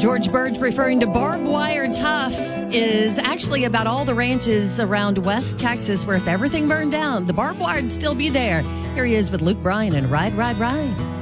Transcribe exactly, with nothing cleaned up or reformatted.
George Burge, referring to Barbed Wire Tough, is actually about all the ranches around West Texas where if everything burned down, the barbed wire would still be there. Here he is with Luke Bryan and Ride, Ride, Ride.